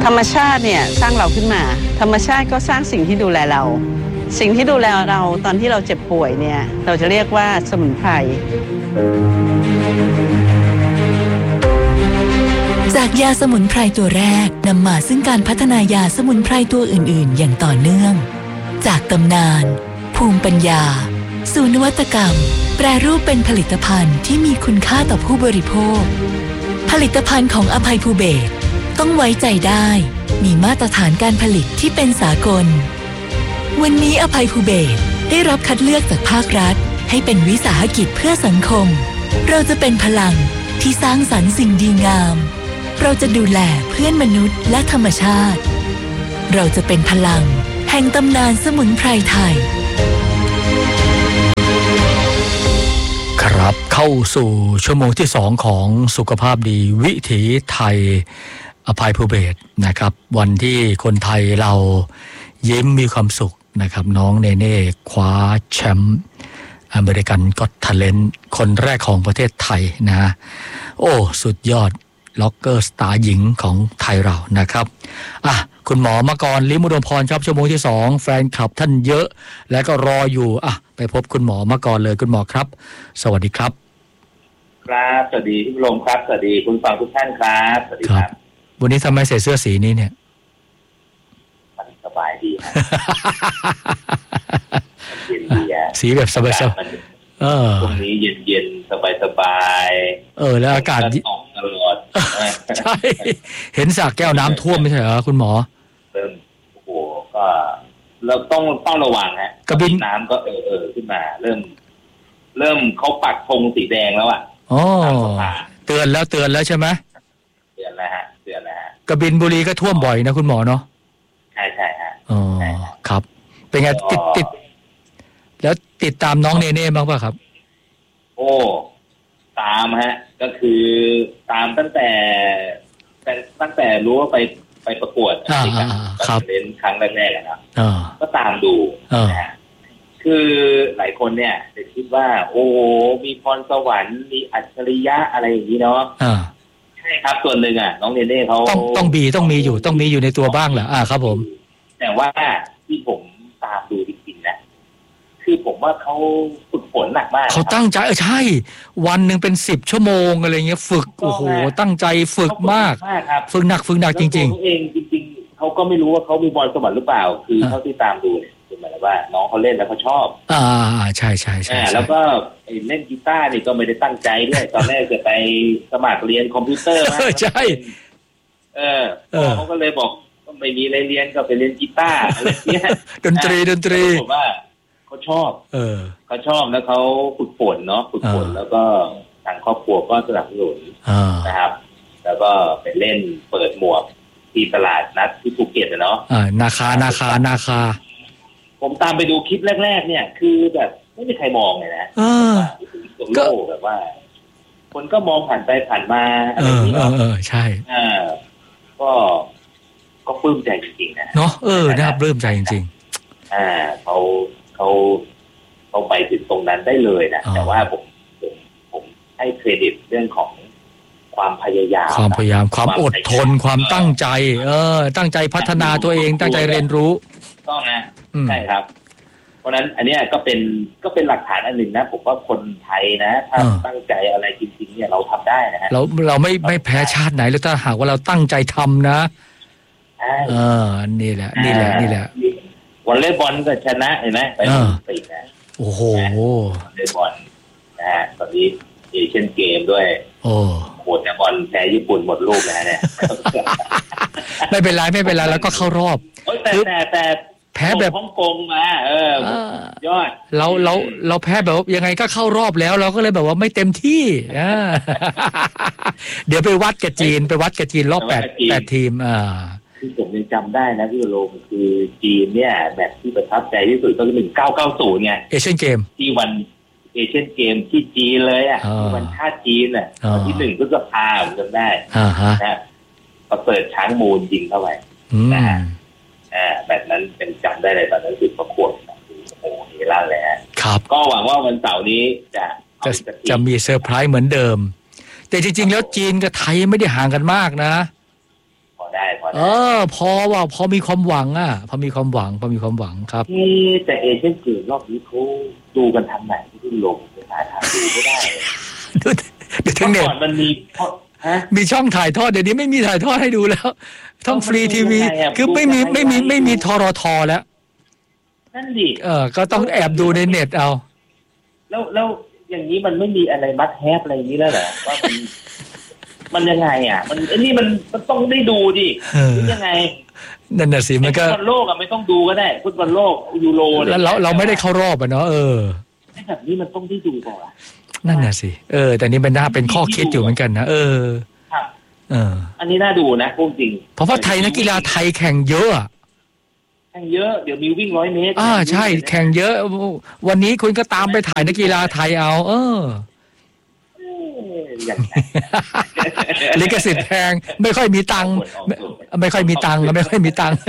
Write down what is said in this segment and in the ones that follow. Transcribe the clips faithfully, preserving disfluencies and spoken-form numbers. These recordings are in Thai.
ธรรมชาติเนี่ยสร้างเราขึ้นมาธรรมชาติก็สร้างสิ่งที่ดูแลเราสิ่งที่ดูแลเราตอนที่เราเจ็บป่วยเนี่ยเราจะเรียกว่าสมุนไพรจากยาสมุนไพรตัวแรกนำมาซึ่งการพัฒนายาสมุนไพรตัวอื่นๆอย่างต่อเนื่องจากตำนานภูมิปัญญาสู่นวัตกรรมแปรรูปเป็นผลิตภัณฑ์ที่มีคุณค่าต่อผู้บริโภคผลิตภัณฑ์ของอภัยภูเบศรต้องไว้ใจได้มีมาตรฐานการผลิตที่เป็นสากลวันนี้อภัยภูเบศรได้รับคัดเลือกจากภาครัฐให้เป็นวิสาหกิจเพื่อสังคมเราจะเป็นพลังที่สร้างสรรค์สิ่งดีงามเราจะดูแลเพื่อนมนุษย์และธรรมชาติเราจะเป็นพลังแห่งตำนานสมุนไพรไทยครับเข้าสู่ชั่วโมงที่สองของสุขภาพดีวิถีไทยอภัยภูเบศรนะครับวันที่คนไทยเรายิ้มมีความสุขนะครับน้องเนเน่คว้าแชมป์อเมริกันก็อต แทเลนต์คนแรกของประเทศไทยนะโอ้สุดยอดล็อกเกอร์สตาร์หญิงของไทยเรานะครับอ่ะคุณหมอมกรลิมอุดมพรครับชั่วโมงที่สองแฟนคลับท่านเยอะและก็รออยู่อ่ะไปพบคุณหมอมกรเลยคุณหมอครับสวัสดีครับครับสวัสดีพี่ลมครับสวัสดีคุณฟังทุกท่านครับสวัสดีครับวันนี้ทำไมใส่เสื้อสีนี้เนี่ยสบายดีเย็นดีอ่ะสีแบบสบายๆเออตรงนี้เย็นๆสบายๆเออแล้วอากาศออกตลอดใช่เห็นสระแก้วน้ำท่วมไม่ใช่เหรอคุณหมอเริ่มโอ้โหก็เราต้องต้องระวังฮะกระบินน้ำก็เออเออขึ้นมาเริ่มเริ่มเขาปักธงสีแดงแล้วอ่ะอ๋อเตือนแล้วเตือนแล้วใช่ไหมเตือนแล้วฮะเตือนแล้วฮะกระบินบุรีก็ท่วมบ่อยนะคุณหมอเนาะใช่ใช่ฮะอ๋อครับเป็นไงติดติดแล้วติดตามน้องเนเน่บ้างป่ะครับโอ้ตามฮะก็คือตามตั้งแต่ตั้งแต่รู้ว่าไปไปประกวดอ่าครับเล่นครั้งแรกๆนะก็ตามดูนะฮะคือหลายคนเนี่ยจะคิดว่าโอ้มีพรสวรรค์มีอัจฉริยะอะไรอย่างนี้เนาะใช่ครับส่วนหนึ่งอ่ะน้องเนเน่เขาต้องต้องมีต้องมีอยู่ต้องมีอยู่ในตัวบ้างแหละอ่าครับผมแต่ว่าที่ผมตามดูจริงๆนะคือผมว่าเขาฝึกฝนหนักมากเขาตั้งใจเออใช่วันหนึ่งเป็นสิบชั่วโมงอะไรเงี้ยฝึกโอ้โหตั้งใจฝึกมากฝึกหนักฝึกหนักจริงๆเขาเองจริงๆเขาก็ไม่รู้ว่าเขามีพรสวรรค์หรือเปล่าคือเท่าที่ตามดูเนี่ยคือหมายว่าน้องเขาเล่นแล้วเขาชอบอ่าใช่ใช่ใช่แล้วก็เล่นกีตาร์นี่ก็ไม่ได้ตั้งใจด้วยตอนแรกจะไปสมัครเรียนคอมพิวเตอร์ใช่เออเขาก็เลยบอกไม่มีอะไรเรียนก็ไปเรียนกีตาร์อะไรเงี้ยดนตรีดนตรีผมว่าเขาชอบเออเขาชอบแล้วเขาฝึกฝนเนาะฝึกฝนแล้วก็ทางครอบครัวก็สนับสนุนนะครับแล้วก็ไปเล่นเปิดหมวกที่ตลาดนัดที่ภูเก็ตเนาะอ่านาคานาคานาคาผมตามไปดูคลิปแรกๆเนี่ยคือแบบไม่มีใครมองเลยนะก็แบบว่าคนก็มองผ่านไปผ่านมาอะไรอย่างนี้เนาะเออใช่อ่าก็ก็ปลื้มใจจริงๆนะเนาะเออน่าปลื้มใจจริงๆอ่าเขาเขาเขาไปถึงตรงนั้นได้เลยนะแต่ว่าผมผมผมให้เครดิตเรื่องของความพยายามความพยายามความอดทนความตั้งใจเออตั้งใจพัฒนาตัวเองตั้งใจเรียนรู้ต้องนะใช่ครับเพราะนั้นอันนี้ก็เป็นก็เป็นหลักฐานอันหนึ่งนะผมว่าคนไทยนะถ้าตั้งใจอะไรจริงๆเนี่ยเราทำได้นะฮะเราเราไม่ไม่แพ้ชาติไหนแล้วถ้าหากว่าเราตั้งใจทำนะเออนี่แหละนี่แหละนี่แหละวอลเลย์บอลก็ชนะเห็นไหมไปโอลิมปิกนะโอ้โหวอลเลย์บอลนะฮะตอนนี้เอเชียนเกมด้วยโอ้โหดแต่บอลแพ้ญี่ปุ่นหมดลูกนะเนี่ยไม่เป็นไรไม่เป็นไรแล้วก็เข้ารอบแต่แต่แต่แพ้แบบฮ่องกงมาเออยอดเราเราเราแพ้แบบยังไงก็เข้ารอบแล้วเราก็เลยแบบว่าไม่เต็มที่เดี๋ยวไปวัดกับจีนไปวัดกับจีนรอบแปดแปดทีมอ่าที่ผมยังจำได้นะพี่โรมคือจีนเนี่ยแบบที่ประทับใจที่สุดก็คือหนึ่งเก้าเก้าศูนย์ไงเอเชียนเกมที่วันเอเชียนเกมที่จีนเลยอ่ะวันชาติจีนอ่ะวันที่หนึ่งพฤษภาคมจำได้นะประเสริฐช้างมูลยิงเข้าไปนะฮะอ่าแบบนั้นเป็นจำได้เลยตอนนั้นคือประกวดโอ้โหเฮลั่นเลยฮะก็หวังว่าวันเสาร์นี้จะจะจะมีเซอร์ไพรส์เหมือนเดิมแต่จริงๆแล้วจีนกับไทยไม่ได้ห่างกันมากนะพอได้พอเออพอว่าพอมีความหวังอ่ะพอมีความหวังพอมีความหวังครับนี่แต่เอเชียนเกมรอบนี้เขาดูกันทางไหนที่ลงไปหาทางดูไม่ได้ดูดูทางเน็ตมันมีมีช่องถ่ายทอดเดี๋ยวนี้ไม่มีถ่ายทอดให้ดูแล้วต้องฟรีทีวีคือไม่มีไม่มีไม่มีทรทแล้วนั่นดิเออก็ต้องแอบดูในเน็ตเอาแล้วแล้วอย่างนี้มันไม่มีอะไรมัดแฮปอะไรอย่างนี้แล้วเหรอว่ามันมันยังไงอ่ะมันไอ้นี่มันมันต้องได้ดูดิหรือยังไงนั่นน่ะสิมันก็ฟุตบอลโลกอ่ะไม่ต้องดูก็ได้ฟุตบอลโลกยูโรแล้วเราเราไม่ได้เข้ารอบอ่ะเนาะเออแบบนี้มันต้องได้ดูก่อนนั่นน่ะสิเออแต่นี่เป็นน่าเป็นข้อคิดอยู่เหมือนกันนะเออครับเอออันนี้น่าดูนะพูดจริงเพราะว่าไทยนักกีฬาไทยแข่งเยอะแข่งเยอะเดี๋ยวมีวิ่งร้อยเมตรอ่าใช่แข่งเยอะวันนี้คุณก็ตามไปถ่ายนักกีฬาไทยเอาเออลิขสิทธิ์แพงไม่ค่อยมีตังค์ไม่ค่อยมีตังค์ไม่ค่อยมีตังค์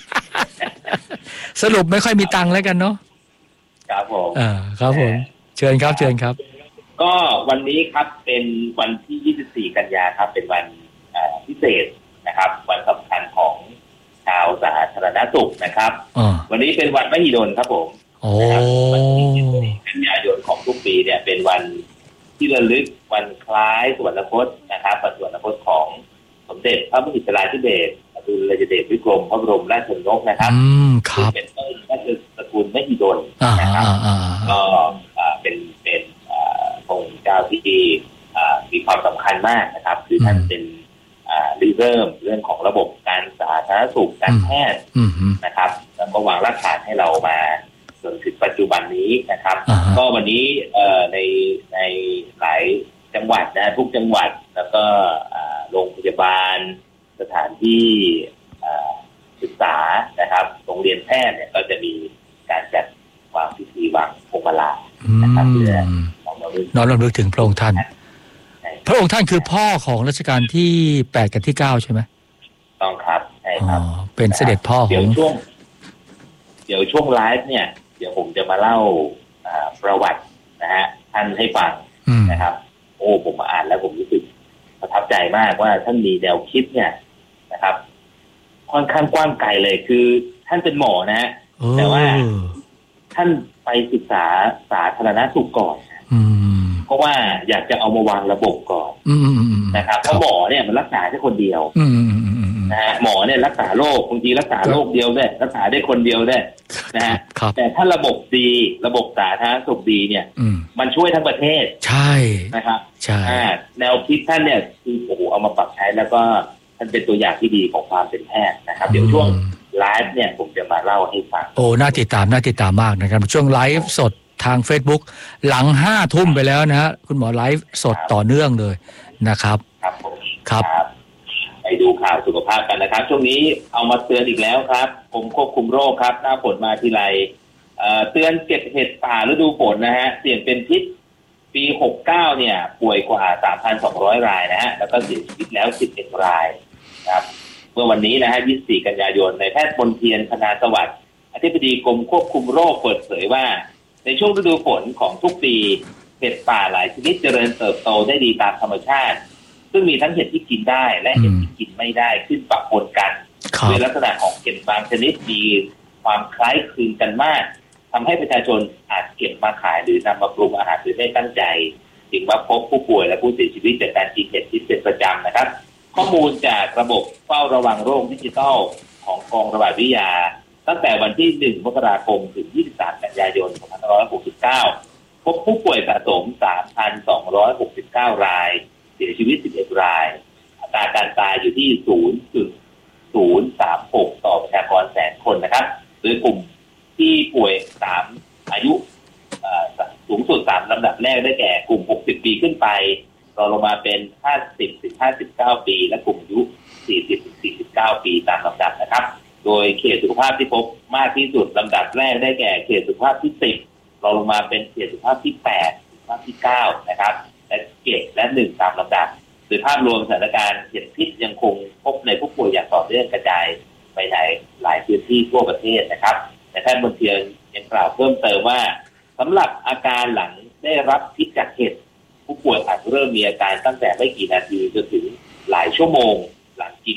สรุปไม่ค่อยมีตังค์แล้วกันเนาะครับผมอ่าครับผมเชิญครับเชิญครับก็วันนี้ครับเป็นวันที่ยี่สิบสี่กันยาครับเป็นวันพิเศษนะครับวันสำคัญของชาวสาธารณสุขนะครับวันนี้เป็นวันมหิดลครับผมวันที่ยี่สิบสี่กันยายนของทุกปีเนี่ยเป็นวันที่ระลึกวันคล้ายสวรรคตนะครับวันสวรรคตของสมเด็จพระมหิดลาธิเบศรอดุลยเดชวิกรมพระบรมราชชนกนะครับซึ่งเป็นต้นก็คือตระกูลมหิดลนะครับก็เป็นเป็นองค์เจ้าที่มีความสำคัญมากนะครับคือท่านเป็นริเริ่มเรื่องของระบบการสาธารณสุขการแพทย์นะครับแล้วก็วางรากฐานให้เรามาจนถึงปัจจุบันนี้นะครับก็วันนี้ในในหลายจังหวัดนะทุกจังหวัดแล้วก็โรงพยาบาลสถานที่ศึกษานะครับโรงเรียนแพทย์เนี่ยก็จะมีการจัดวางพิธีวางพวงมาลัยนะครับเพื่อน้อมรำลึกถึงพระองค์ท่านพระองค์ท่านคือพ่อของรัชกาลที่แปดกับที่เก้าใช่ไหมต้องครับใช่ครับเป็นเสด็จพ่อของเดี๋ยวช่วงเดี๋ยวช่วงไลฟ์เนี่ยเดี๋ยวผมจะมาเล่าประวัตินะฮะท่านให้ฟังนะครับโอ้ผมมาอ่านแล้วผมรู้สึกประทับใจมากว่าท่านมีแนวคิดเนี่ยนะครับค่อนข้างกว้างไกลเลยคือท่านเป็นหมอนะฮะแต่ว่าท่านไปศึกษาสาธารณสุขก่อนเพราะว่าอยากจะเอามาวางระบบก่อนนะครับเพราะหมอเนี่ยมันรักษาแค่คนเดียวนะฮะหมอเนี่ยรักษาโรคบางทีรักษาโรคเดียวได้รักษาได้คนเดียวได้นะฮะแต่ถ้าระบบดีระบบสาธารณสุขดีเนี่ยมันช่วยทั้งประเทศใช่นะครับใช่แนวคิดท่านเนี่ยคือโอ้โหเอามาปรับใช้แล้วก็ท่านเป็นตัวอย่างที่ดีของความเป็นแพทย์นะครับเดี๋ยวช่วงไลฟ์เนี่ยผมจะมาเล่าให้ฟังโอ้น่าติดตามน่าติดตามมากนะครับช่วงไลฟ์สดทาง Facebook หลังห้าทุ่มไปแล้วนะฮะคุณหมอไลฟ์สดต่อเนื่องเลยนะครับครับผมครับไปดูข่าวสุขภาพกันนะครับช่วงนี้เอามาเตือนอีกแล้วครับผมควบคุมโรคครับหน้าฝนมาทีไรเตือนเก็บเห็ดป่าฤดูฝนนะฮะเสี่ยงเป็นพิษปีหกสิบเก้าเนี่ยป่วยกว่า สามพันสองร้อย รายนะฮะแล้วก็เสียชีวิตแล้วสิบเอ็ดรายครับเมื่อวันนี้นะฮะยี่สิบสี่กันยายนนายแพทย์มนเทียน พนาสวัสดิ์อธิบดีกรมควบคุมโรคเปิดเผยว่าในช่วงฤดูฝนของทุกปีเห็ดป่าหลายชนิดเจริญเติบโตได้ดีตามธรรมชาติซึ่งมีทั้งเห็ดที่กินได้และเห็ดที่กินไม่ได้ขึ้นปะปนกันโดยลักษณะของเห็ดบางชนิดมีความคล้ายคลึงกันมากทำให้ประชาชนอาจเก็บมาขายหรือนำมาปรุงอาหารโดยไม่ตั้งใจจึงว่าพบผู้ป่วยและผู้เสียชีวิตจากการกินเห็ดที่เป็นประจำนะครับข้อมูลจากระบบเฝ้าระวังโรคดิจิทัลของกองระบาดวิทยาตั้งแต่วันที่หนึ่งมกราคมถึงยี่สิบสามกันยายนสองพันห้าร้อยหกสิบเก้าพบผู้ป่วยสะสม สามพันสองร้อยหกสิบเก้า รายเสียชีวิตสิบเอ็ดรายอัตราการตายอยู่ที่ ศูนย์จุดศูนย์สามหก ต่อประชากรแสนคนนะครับโดยกลุ่มที่ป่วยสามอายุสูงสุดสามลำดับแรกได้แก่กลุ่มหกสิบปีขึ้นไปรองลงมาเป็นห้าสิบถึงห้าสิบเก้าปีและกลุ่มอายุสี่สิบถึงสี่สิบเก้าปีตามลำดับนะครับโดยเขตสุขภาพที่พบมากที่สุดลำดับแรกได้แก่เขตสุขภาพที่สิบรองลงมาเป็นเขตสุขภาพที่แปดสุขภาพที่เก้านะครับและเขตและหนึ่งตามลำดับโดยภาพรวมสถานการณ์เห็ดพิษยังคงพบในผู้ป่วยอย่างต่อเนื่องกระจายไปในหลายพื้นที่ทั่วประเทศนะครับแต่ท่านมนเทียนยังกล่าวเพิ่มเติมว่าสำหรับอาการหลังได้รับพิษจากเห็ดผู้ป่วยอาจเริ่มมีอาการตั้งแต่ไม่กี่นาทีจนถึงหลายชั่วโมงหลังกิน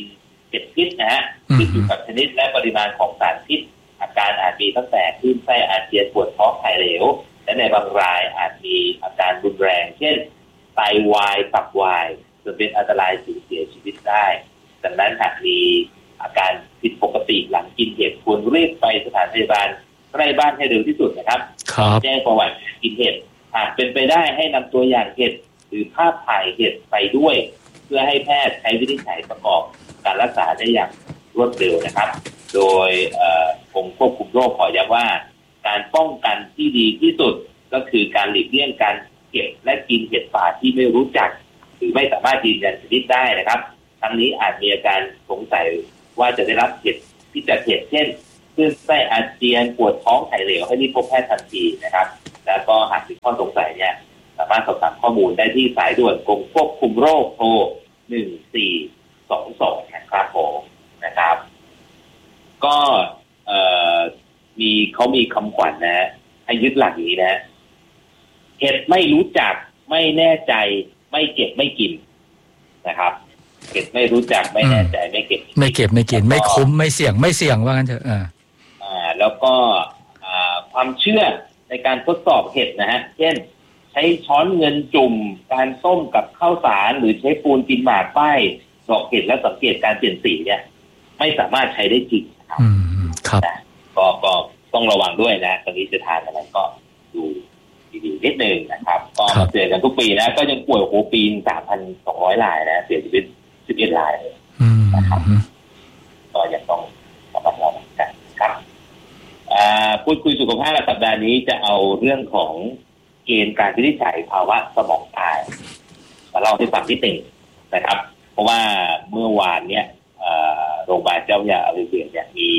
เจ็ดพิษนะฮะขึ้นอยู่กับชนิดและปริมาณของสารพิษอาการอาจมีตั้งแต่คลื่นไส้อาเจียนปวดท้องถ่ายเหลวและในบางรายอาจมีอาการรุนแรงเช่นไตวายตับวายจนเป็นอันตรายถึงเสียชีวิตได้ดังนั้นหากมีอาการผิดปกติหลังกินเห็ดควรรีบไปสถานพยาบาลใกล้บ้านให้เร็วที่สุดนะครับแจ้งประวัติกินเห็ดหากเป็นไปได้ให้นำตัวอย่างเห็ดหรือภาพถ่ายเห็ดไปด้วยเพื่อให้แพทย์ใช้วินิจฉัยประกอบการรักษาได้อย่างรวดเร็วนะครับโดยกรมควบคุมโรคขอย้ำว่าการป้องกันที่ดีที่สุดก็คือการหลีกเลี่ยงการเก็บและกินเห็ดป่าที่ไม่รู้จักหรือไม่สามารถยืนยันชนิดได้นะครับทั้งนี้อาจมีอาการสงสัยว่าจะได้รับเห็ดพิษจากเห็ดเช่นคลื่นไส้อาเจียนปวดท้องถ่ายเหลวให้รีบพบแพทย์ทันทีนะครับแล้วก็หากมีข้อสงสัยเนี่ยสามารถสอบถามข้อมูลได้ที่สายด่วนกรมควบคุมโรคโทรหนึ่งสี่สองสองนะครับผมนะครับก็เอ่อมีเขามีคำขวัญ นะให้ยึดหลักนี้นะเห็ดไม่รู้จักไม่แน่ใจไม่เก็บไม่กินนะครับเก็บไม่รู้จักไม่แน่ใจไม่เก็บไม่เก็บไม่กินไม่คุ้มไม่เสี่ยงไม่เสี่ยงว่างั้นเถอะอ่าอ่าแล้วก็อ่าความเชื่อในการทดสอบเห็ดนะฮะเช่นใช้ช้อนเงินจุ่มการต้มกับข้าวสารหรือใช้ปูนกินหมากป้ายดอกเห็ดและสังเกตการเปลี่ยนสีเนี่ยไม่สามารถใช้ได้จริงครับอืมครับก็ก็ต้องระวังด้วยนะตอนนี้จะทานอะไรก็ดูดีๆนิดนึงนะครับก็มาเจอกันทุกปีนะก็ยังป่วยโอ้ปีน สามพันสองร้อย รายนะเสียชีวิตสิบเอ็ดรายนะครับก็ยังต้องระมัดระวังกันครับพูดคุยสุขภาพสัปดาห์นี้จะเอาเรื่องของเกณฑ์การวินิจฉัยภาวะสมองตายมาเล่าให้ฟังนิดหนึ่งนะครับเพราะว่าเมื่อวานเนี่ยโรงพยาบาลเจ้าพระยาอภัยภูเบศรเนี่ยมี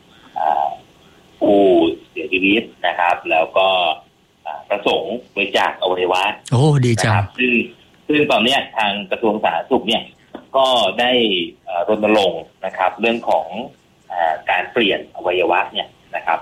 ผู้เสียชีวิตนะครับแล้วก็ประสงค์บริจาคอวัยวะโอ้ดีจังซึ่งซึ่งตอนนี้ทางกระทรวงสาธารณสุขเนี่ยก็ได้รณรงค์นะครับเรื่องของการเปลี่ยนอวัยวะเนี่ยนะครับ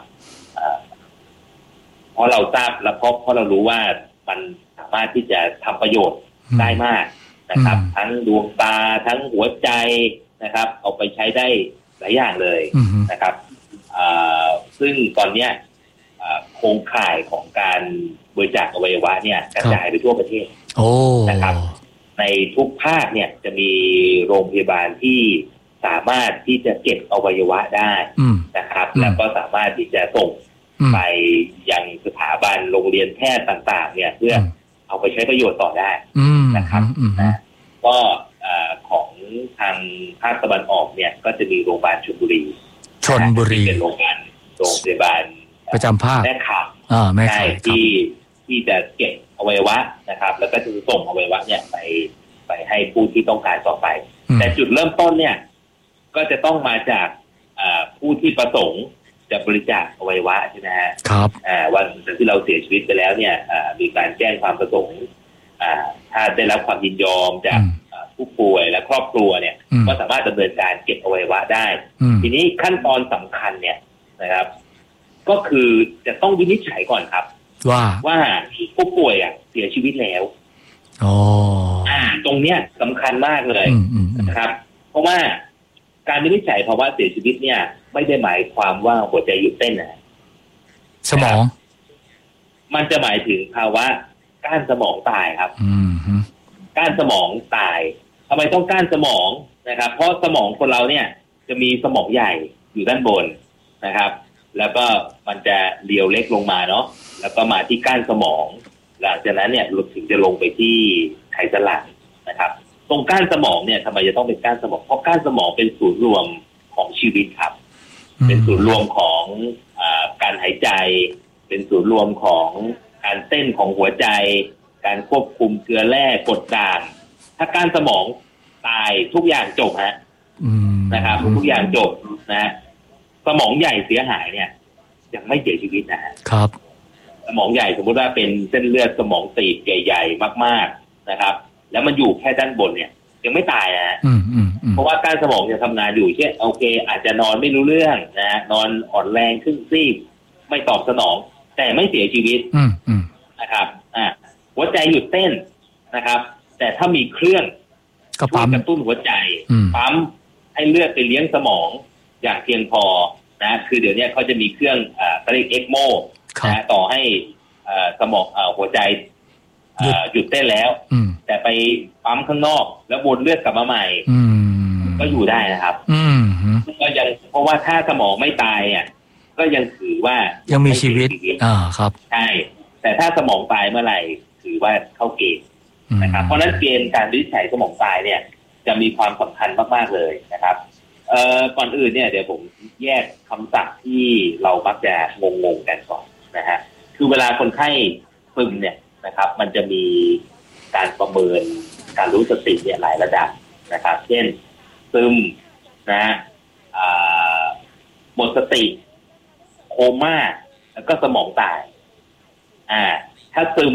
เพราะเราทราบและเพราะเพราะเรารู้ว่ามันสามารถที่จะทำประโยชน์ได้มากนะครับทั้งดวงตาทั้งหัวใจนะครับเอาไปใช้ได้หลายอย่างเลยนะครับซึ่งตอนนี้โครงข่ายของการบริจาคอวัยวะเนี่ยกระจายไปทั่วประเทศนะครับในทุกภาคเนี่ยจะมีโรงพยาบาลที่สามารถที่จะเก็บอวัยวะได้นะครับแล้วก็สามารถที่จะส่งไปยังสถาบันโรงเรียนแพทย์ต่างๆเนี่ยเพื่อเอาไปใช้ประโยชน์ต่อได้นะครับนะก็ของทางภาคตะวันออกเนี่ยก็จะมีโรงพยาบาลชลบุรีชลบุรีเป็นโรงพยาบาลโรงพยาบาลประจำภาคแม่ข่าวแม่ข่าวที่ที่จะเก็บอวัยวะนะครับแล้วก็จะส่งอวัยวะเนี่ยไปไปให้ผู้ที่ต้องการต่อไปแต่จุดเริ่มต้นเนี่ยก็จะต้องมาจากผู้ที่ประสงค์จะบริจาคอวัยวะใช่ไหมฮะครับวันที่เราเสียชีวิตไปแล้วเนี่ยมีการแจ้งความประสงค์ถ้าได้รับความยินยอมจากผู้ป่วยและครอบครัวเนี่ยก็สามารถดำเนินการเก็บอวัยวะได้ทีนี้ขั้นตอนสำคัญเนี่ยนะครับก็คือจะต้องวินิจฉัยก่อนครับว่าว่าผู้ป่วยอ่ะเสียชีวิตแล้วอ๋ออ่าตรงเนี้ยสำคัญมากเลยนะครับเพราะว่าการวินิจฉัยภาวะเสียชีวิตเนี่ยไม่ได้หมายความว่าหัวใจหยุดเต้นนะสมองมันจะหมายถึงภาวะก้านสมองตายครับก้านสมองตายทำไมต้องก้านสมองนะครับเพราะสมองคนเราเนี่ยจะมีสมองใหญ่อยู่ด้านบนนะครับแล้วก็มันจะเลียวเล็กลงมาเนาะแล้วก็มาที่ก้านสมองหลังจากนั้นเนี่ยถึงจะลงไปที่ไขสันหลังนะครับตรงก้านสมองเนี่ยทำไมจะต้องเป็นก้านสมองเพราะก้านสมองเป็นศูนย์รวมของชีวิตครับเป็นศูนย์รวมของอ่าการหายใจเป็นศูนย์รวมของการเต้นของหัวใจการควบคุมเกลือแร่กรดด่างถ้าก้านสมองตายทุกอย่างจบฮะนะครับทุกอย่างจบนะสมองใหญ่เสียหายเนี่ยยังไม่เสียชีวิตนะครับสมองใหญ่สมมติว่าเป็นเส้นเลือดสมองตีบใหญ่ๆมากๆนะครับแล้วมันอยู่แค่ด้านบนเนี่ยยังไม่ตายนะเพราะว่าก้านสมองยังทำงานอยู่เช่นโอเคอาจจะนอนไม่รู้เรื่องนะนอนอ่อนแรงครึ่งซีกไม่ตอบสนองแต่ไม่เสียชีวิตนะครับอ่าหัวใจหยุดเต้นนะครับแต่ถ้ามีเครื่องช่วยกระตุ้นหัวใจปั๊มให้เลือดไปเลี้ยงสมองอย่างเพียงพอนะคือเดี๋ยวนี้เขาจะมีเครื่องอ่าเขาเรียกเอ็กโมนะต่อให้อ่าสมองอ่าหัวใจอ่าหยุดเต้นแล้วแต่ไปปั๊มข้างนอกแล้ววนเลือดกลับมาใหม่ก็อยู่ได้นะครับก็ยังเพราะว่าถ้าสมองไม่ตายอ่ะก็ยังถือว่ายังมีชีวิตอ่าครับใช่แต่ถ้าสมองตายเมื่อไหร่ถือว่าเข้าเกณฑ์นะครับเพราะนั้นเกณฑ์การวินิจฉัยสมองตายเนี่ยจะมีความสำคัญมากๆเลยนะครับเอ่อก่อนอื่นเนี่ยเดี๋ยวผมแยกคำศัพท์ที่เรามักจะงงๆกันก่อนนะฮะคือเวลาคนไข้ซึมเนี่ยนะครับมันจะมีการประเมินการรู้สติเนี่ยหลายระดับนะครับเช่นซึมนะอ่าหมดสติโคม่าแล้วก็สมองตายอ่าถ้าซึม